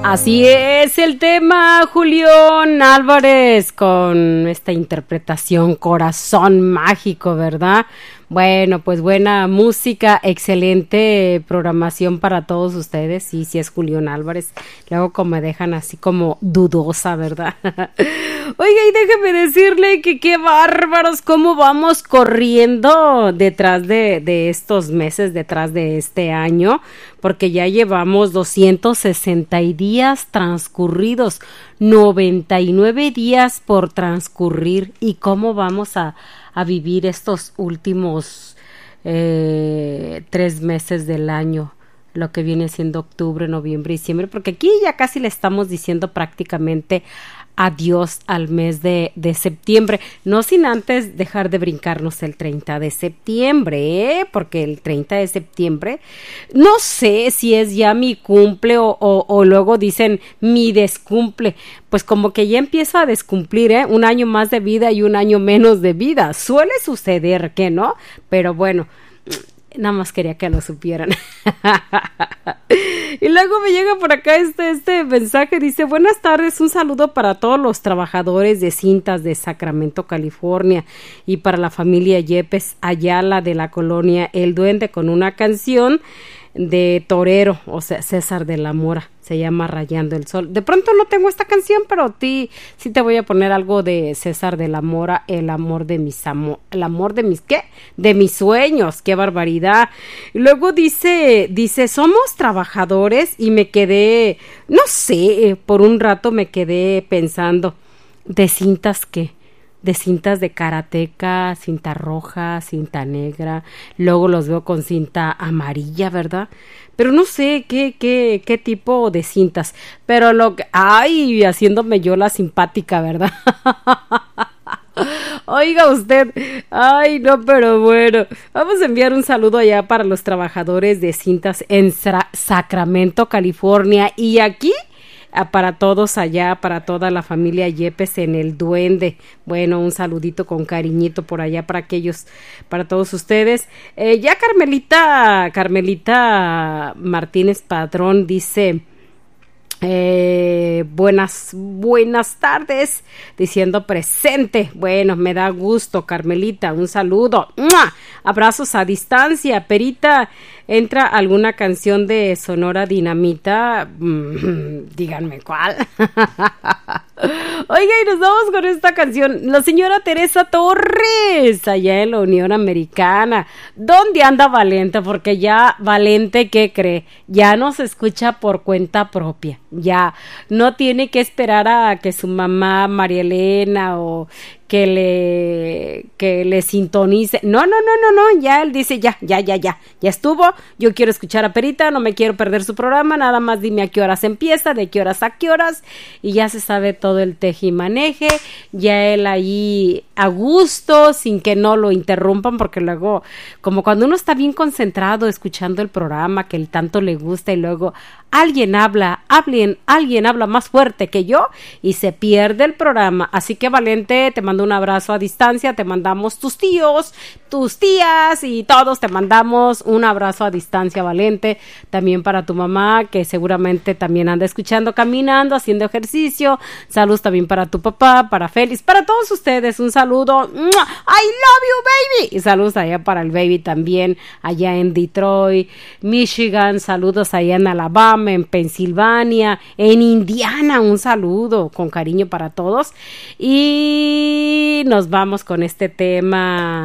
Así es el tema, Julián Álvarez, con esta interpretación Corazón Mágico, ¿verdad? Bueno, pues buena música, excelente programación para todos ustedes. Sí, sí es Julián Álvarez. Luego como me dejan así como dudosa, ¿verdad? Oiga, y déjeme decirle que qué bárbaros, cómo vamos corriendo detrás de estos meses, detrás de este año, porque ya llevamos 260 días transcurridos, 99 días por transcurrir. ¿Y cómo vamos a vivir estos últimos 3 meses del año, lo que viene siendo octubre, noviembre, diciembre? Porque aquí ya casi le estamos diciendo prácticamente adiós al mes de septiembre, no sin antes dejar de brincarnos el 30 de septiembre, porque el 30 de septiembre, no sé si es ya mi cumple o luego dicen mi descumple, pues como que ya empiezo a descumplir, un año más de vida y un año menos de vida, suele suceder que no, pero bueno, nada más quería que lo supieran. Y luego me llega por acá este mensaje, dice: buenas tardes, un saludo para todos los trabajadores de cintas de Sacramento, California, y para la familia Yepes Ayala de la colonia El Duende, con una canción de torero, o sea, César de la Mora, se llama Rayando el Sol. De pronto no tengo esta canción, pero sí te voy a poner algo de César de la Mora, el amor de mis ¿qué? De mis sueños, qué barbaridad. Y luego dice, somos trabajadores, y me quedé, no sé, por un rato me quedé pensando, ¿de cintas qué? De cintas de karateca, cinta roja, cinta negra, luego los veo con cinta amarilla, ¿verdad? Pero no sé qué tipo de cintas, pero ay, haciéndome yo la simpática, ¿verdad? Oiga usted, ay no, pero bueno, vamos a enviar un saludo allá para los trabajadores de cintas en Sacramento, California, y aquí para todos allá, para toda la familia Yepes en El Duende. Bueno, un saludito con cariñito por allá para todos ustedes. Ya Carmelita Martínez Padrón dice: buenas tardes, diciendo presente. Bueno, me da gusto, Carmelita, un saludo. ¡Mua! Abrazos a distancia. Perita, ¿entra alguna canción de Sonora Dinamita? Díganme cuál. Oiga, y nos vamos con esta canción. La señora Teresa Torres, allá en la Unión Americana. ¿Dónde anda Valente? Porque ya Valente, ¿qué cree? Ya no se escucha por cuenta propia. Ya no tiene que esperar a que su mamá María Elena o que le sintonice. No, ya él dice ya estuvo, yo quiero escuchar a Perita, no me quiero perder su programa, nada más dime a qué horas empieza, de qué horas a qué horas, y ya se sabe todo el tejimaneje, ya él ahí a gusto, sin que no lo interrumpan, porque luego, como cuando uno está bien concentrado escuchando el programa que el tanto le gusta, y luego alguien habla más fuerte que yo y se pierde el programa. Así que Valente, te mando un abrazo a distancia, te mandamos tus tíos, tus tías y todos te mandamos un abrazo a distancia, Valente, también para tu mamá que seguramente también anda escuchando, caminando, haciendo ejercicio. Saludos también para tu papá, para Félix, para todos ustedes, un saludo. I love you, baby. Y saludos allá para el baby también, allá en Detroit, Michigan, saludos allá en Alabama, en Pensilvania, en Indiana, un saludo con cariño para todos. Y nos vamos con este tema